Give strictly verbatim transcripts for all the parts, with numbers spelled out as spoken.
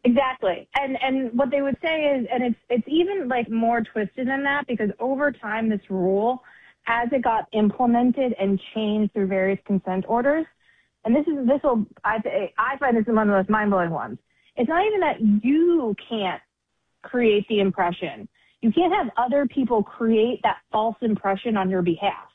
Exactly. And and what they would say is, and it's it's even like more twisted than that, because over time this rule, as it got implemented and changed through various consent orders, and this is this will I I find this is one of the most mind-blowing ones. It's not even that you can't create the impression. You can't have other people create that false impression on your behalf.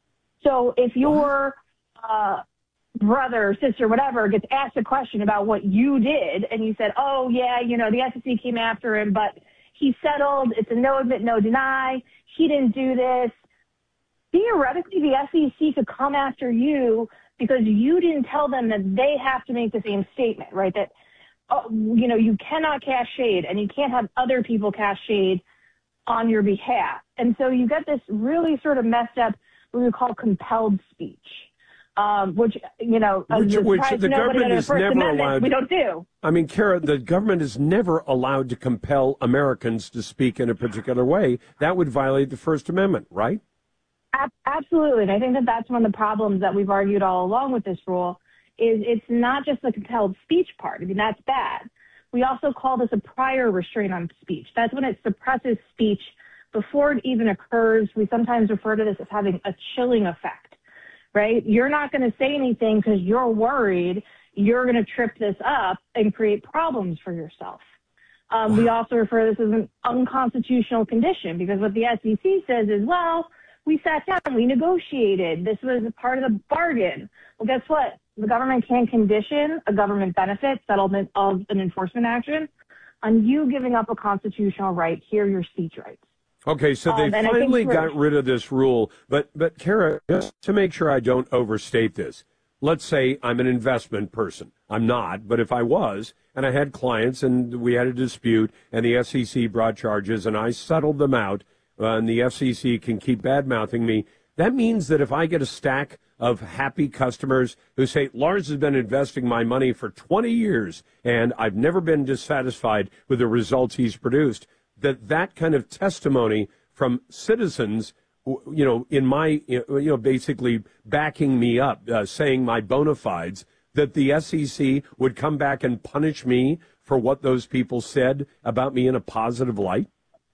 So if your uh, brother, sister, whatever, gets asked a question about what you did, and you said, oh, yeah, you know, the S E C came after him, but he settled. It's a no admit, no deny. He didn't do this. Theoretically, the S E C could come after you because you didn't tell them that they have to make the same statement, right? That, oh, you know, you cannot cast shade, and you can't have other people cast shade on your behalf. And so you get this really sort of messed up, what we call compelled speech. Um, which, you know, which, which the government is never allowed. We don't do. I mean, Kara, the government is never allowed to compel Americans to speak in a particular way. That would violate the First Amendment, right? Absolutely. And I think that that's one of the problems that we've argued all along with this rule is it's not just the compelled speech part. I mean, that's bad. We also call this a prior restraint on speech. That's when it suppresses speech before it even occurs. We sometimes refer to this as having a chilling effect. Right? You're not going to say anything because you're worried you're going to trip this up and create problems for yourself. Um, we also refer to this as an unconstitutional condition because what the S E C says is, well, we sat down, we negotiated. This was a part of the bargain. Well, guess what? The government can condition a government benefit settlement of an enforcement action on you giving up a constitutional right. Here are your speech rights. Okay, so they um, finally got rid of this rule. But, but Kara, just to make sure I don't overstate this, let's say I'm an investment person. I'm not, but if I was, and I had clients and we had a dispute and the S E C brought charges and I settled them out uh, and the F C C can keep bad-mouthing me, that means that if I get a stack of happy customers who say, Lars has been investing my money for twenty years and I've never been dissatisfied with the results he's produced, that that kind of testimony from citizens, you know, in my, you know, basically backing me up, uh, saying my bona fides, that the S E C would come back and punish me for what those people said about me in a positive light?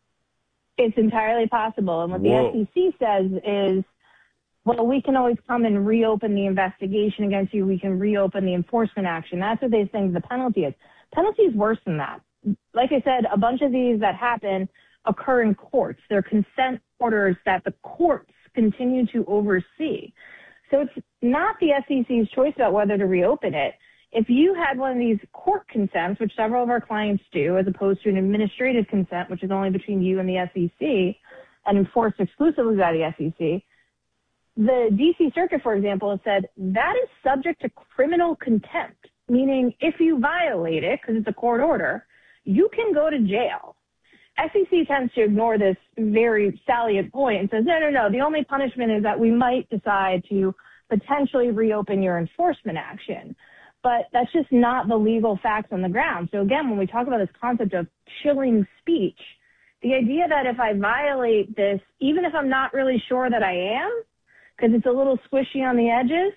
It's entirely possible. And what Whoa. the S E C says is, well, we can always come and reopen the investigation against you. We can reopen the enforcement action. That's what they think the penalty is. Penalty is worse than that. Like I said, a bunch of these that happen occur in courts. They're consent orders that the courts continue to oversee. So it's not the S E C's choice about whether to reopen it. If you had one of these court consents, which several of our clients do, as opposed to an administrative consent, which is only between you and the S E C and enforced exclusively by the S E C, the D C Circuit, for example, has said that is subject to criminal contempt, meaning if you violate it, because it's a court order, you can go to jail. S E C tends to ignore this very salient point and says, no, no, no, the only punishment is that we might decide to potentially reopen your enforcement action. But that's just not the legal facts on the ground. So again, when we talk about this concept of chilling speech, the idea that if I violate this, even if I'm not really sure that I am, because it's a little squishy on the edges,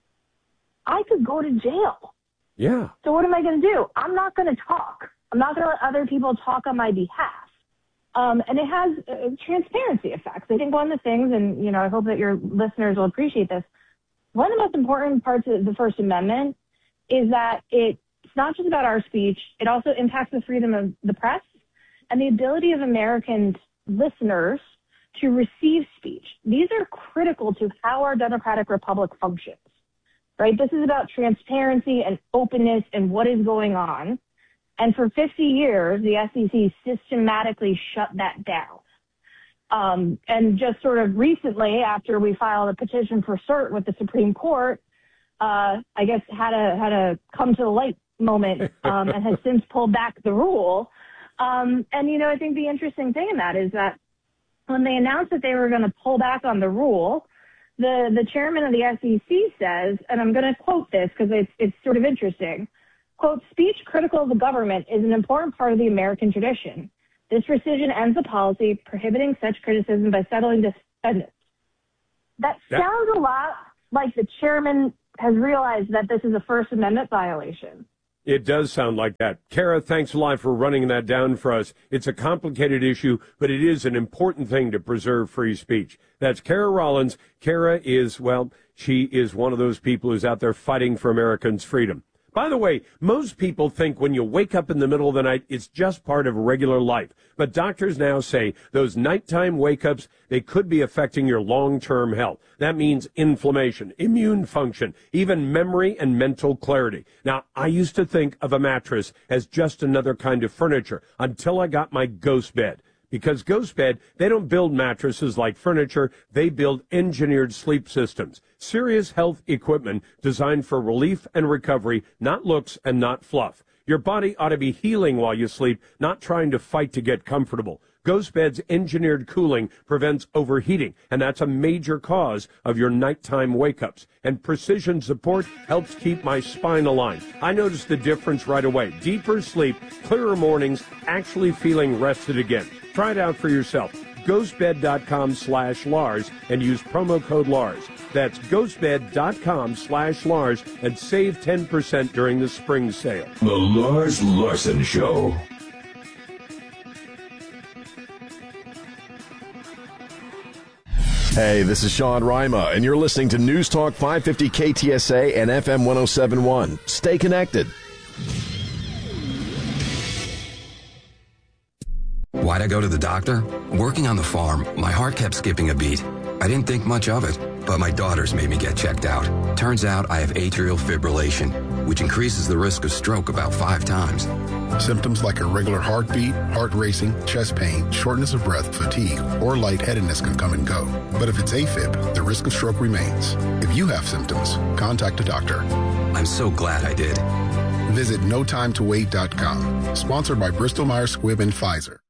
I could go to jail. Yeah. So what am I going to do? I'm not going to talk. I'm not going to let other people talk on my behalf. Um, and it has uh, transparency effects. I think one of the things, and, you know, I hope that your listeners will appreciate this, one of the most important parts of the First Amendment is that it's not just about our speech. It also impacts the freedom of the press and the ability of Americans, listeners, to receive speech. These are critical to how our democratic republic functions, right? This is about transparency and openness and what is going on. And for fifty years, the S E C systematically shut that down. Um, and just sort of recently, after we filed a petition for cert with the Supreme Court, uh, I guess had a had a come to the light moment um, and has since pulled back the rule. Um, and, you know, I think the interesting thing in that is that when they announced that they were going to pull back on the rule, the, the chairman of the S E C says, and I'm going to quote this because it's, it's sort of interesting, quote, speech critical of the government is an important part of the American tradition. This rescission ends the policy prohibiting such criticism by settling defendants. That yeah. sounds a lot like the chairman has realized that this is a First Amendment violation. It does sound like that. Kara, thanks a lot for running that down for us. It's a complicated issue, but it is an important thing to preserve free speech. That's Kara Rollins. Kara is, well, she is one of those people who's out there fighting for Americans' freedom. By the way, most people think when you wake up in the middle of the night, it's just part of regular life. But doctors now say those nighttime wake-ups, they could be affecting your long-term health. That means inflammation, immune function, even memory and mental clarity. Now, I used to think of a mattress as just another kind of furniture until I got my Ghost Bed. Because Ghost Bed, they don't build mattresses like furniture, they build engineered sleep systems. Serious health equipment designed for relief and recovery, not looks and not fluff. Your body ought to be healing while you sleep, not trying to fight to get comfortable. Ghost Bed's engineered cooling prevents overheating, and that's a major cause of your nighttime wake-ups. And Precision Support helps keep my spine aligned. I noticed the difference right away. Deeper sleep, clearer mornings, actually feeling rested again. Try it out for yourself. ghostbed.com slash Lars and use promo code Lars. That's ghostbed.com slash Lars and save ten percent during the spring sale. The Lars Larson Show. Hey, this is Sean Rima, and you're listening to News Talk five fifty K T S A and F M one oh seven point one. Stay connected. Why'd I go to the doctor? Working on the farm, my heart kept skipping a beat. I didn't think much of it, but my daughters made me get checked out. Turns out I have atrial fibrillation, which increases the risk of stroke about five times. Symptoms like irregular heartbeat, heart racing, chest pain, shortness of breath, fatigue, or lightheadedness can come and go. But if it's AFib, the risk of stroke remains. If you have symptoms, contact a doctor. I'm so glad I did. Visit no time to wait dot com. Sponsored by Bristol Myers Squibb and Pfizer.